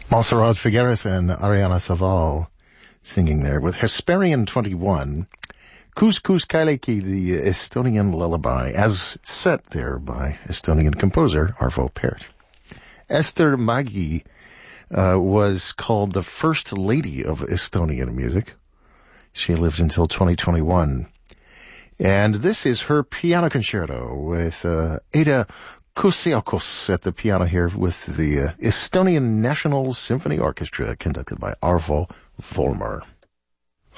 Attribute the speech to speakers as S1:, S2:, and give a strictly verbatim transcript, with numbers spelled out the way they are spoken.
S1: Montserrat Figueres and Ariana Saval singing there with Hesperian twenty-one, Couscous Kaileki, the Estonian lullaby, as set there by Estonian composer Arvo Pärt. Ester Mägi uh, was called the first lady of Estonian music. She lived until twenty twenty-one. And this is her piano concerto with uh, Ada Kusiakos at the piano here with the uh, Estonian National Symphony Orchestra, conducted by Arvo Volmer.